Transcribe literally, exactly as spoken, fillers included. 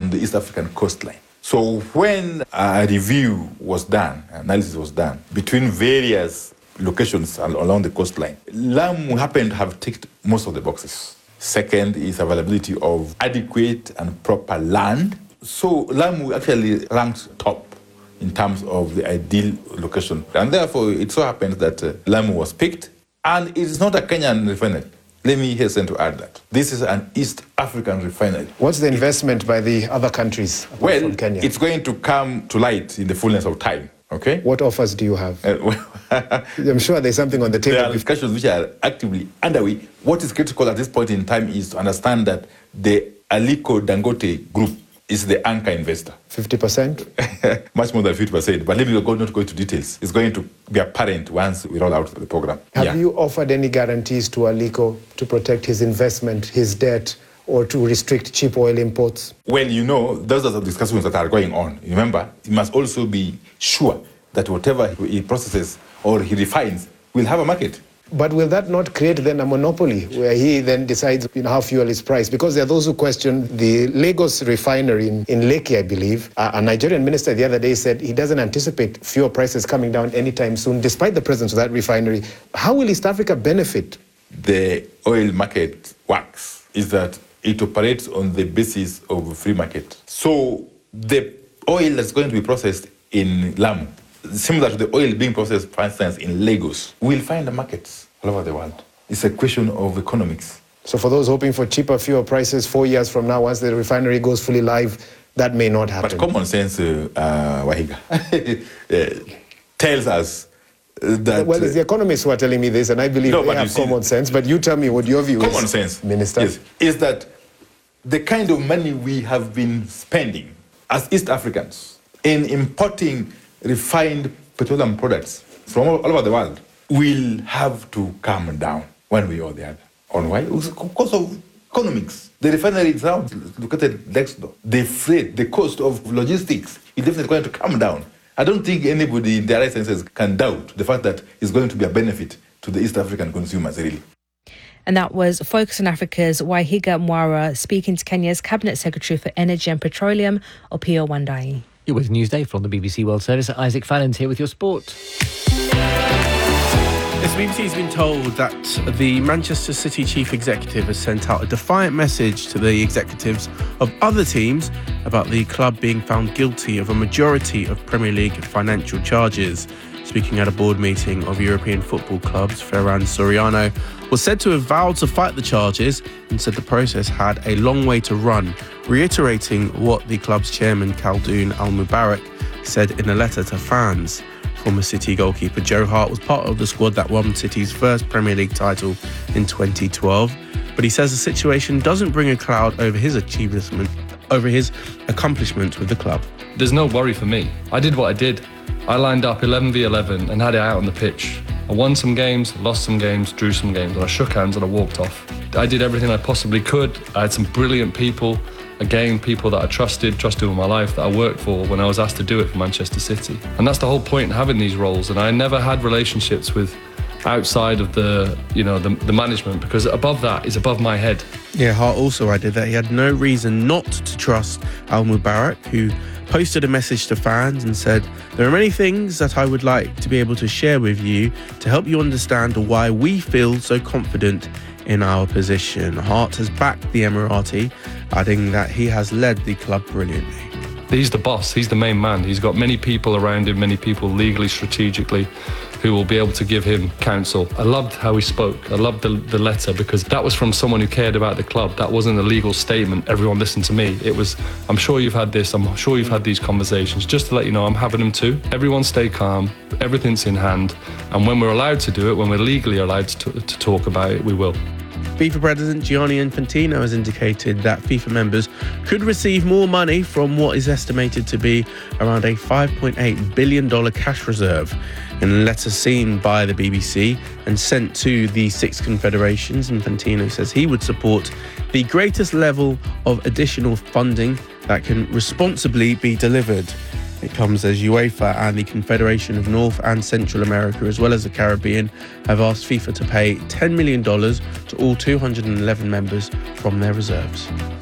on the East African coastline. So when a review was done, analysis was done, between various locations along the coastline, Lamu happened to have ticked most of the boxes. Second is availability of adequate and proper land. So Lamu actually ranked top in terms of the ideal location. And therefore, it so happens that uh, Lamu was picked. And it is not a Kenyan refinery. Let me hasten to add that. This is an East African refinery. What's the investment by the other countries apart well, from Kenya? It's going to come to light in the fullness of time, okay? What offers do you have? Uh, well, I'm sure there's something on the table. There are discussions which are actively underway. What is critical at this point in time is to understand that the Aliko Dangote group is the anchor investor. fifty percent? Much more than fifty percent. But let me go, not go into details. It's going to be apparent once we roll out the program. Have yeah. you offered any guarantees to Aliko to protect his investment, his debt, or to restrict cheap oil imports? Well, you know, those are the discussions that are going on. Remember, he must also be sure that whatever he processes or he refines will have a market. But will that not create then a monopoly where he then decides, you know, how fuel is priced? Because there are those who question the Lagos refinery in, in Lekki, I believe. Uh, a Nigerian minister the other day said he doesn't anticipate fuel prices coming down anytime soon, despite the presence of that refinery. How will East Africa benefit? The oil market works is that it operates on the basis of a free market. So the oil that's going to be processed in Lamu, similar to the oil being processed, for instance, in Lagos, will find a market all over the world. It's a question of economics. So for those hoping for cheaper fuel prices four years from now, once the refinery goes fully live, that may not happen. But common sense, uh, uh, Wahiga, uh, tells us that... Well, it's the economists who are telling me this, and I believe no, they have common see, sense. But you tell me what your view common is, sense, Minister. Yes, is that the kind of money we have been spending as East Africans in importing refined petroleum products from all, all over the world will have to come down one way or the other. On why? Because of economics. The refinery itself, located next door, the freight, the cost of logistics is definitely going to come down. I don't think anybody in their right senses can doubt the fact that it's going to be a benefit to the East African consumers, really. And that was Focus on Africa's Wahiga Mwara speaking to Kenya's Cabinet Secretary for Energy and Petroleum, Opiyo Wandayi. You're with Newsday from the B B C World Service. Isaac Fallon's here with your sport. Yes, the B B C has been told that the Manchester City chief executive has sent out a defiant message to the executives of other teams about the club being found guilty of a majority of Premier League financial charges. Speaking at a board meeting of European football clubs, Ferran Soriano was said to have vowed to fight the charges and said the process had a long way to run, reiterating what the club's chairman Khaldoon Al-Mubarak said in a letter to fans. Former City goalkeeper Joe Hart was part of the squad that won City's first Premier League title in twenty twelve, but he says the situation doesn't bring a cloud over his achievements, over his accomplishments with the club. There's no worry for me. I did what I did. I lined up eleven v eleven and had it out on the pitch. I won some games, lost some games, drew some games, and I shook hands and I walked off. I did everything I possibly could. I had some brilliant people, again, people that I trusted, trusted with my life, that I worked for when I was asked to do it for Manchester City. And that's the whole point in having these roles. And I never had relationships with outside of the, you know, the, the management, because above that is above my head. Yeah, Hart also added that he had no reason not to trust Al-Mubarak, who posted a message to fans and said, "There are many things that I would like to be able to share with you to help you understand why we feel so confident in our position." Hart has backed the Emirati, adding that he has led the club brilliantly. He's the boss, he's the main man. He's got many people around him, many people legally, strategically, who will be able to give him counsel. I loved how he spoke. I loved the, the letter, because that was from someone who cared about the club. That wasn't a legal statement, everyone listen to me. It was, I'm sure you've had this, I'm sure you've had these conversations. Just to let you know, I'm having them too. Everyone stay calm, everything's in hand. And when we're allowed to do it, when we're legally allowed to, to talk about it, we will. FIFA President Gianni Infantino has indicated that FIFA members could receive more money from what is estimated to be around a five point eight billion dollars cash reserve. In a letter seen by the B B C and sent to the six confederations, Infantino says he would support the greatest level of additional funding that can responsibly be delivered. It comes as UEFA and the Confederation of North and Central America, as well as the Caribbean, have asked FIFA to pay ten million dollars to all two hundred eleven members from their reserves.